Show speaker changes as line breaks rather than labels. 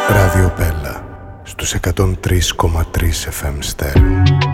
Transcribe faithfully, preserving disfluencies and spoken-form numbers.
Ράδιο Πέλα στους εκατόν τρία κόμμα τρία εφ εμ στέρεο.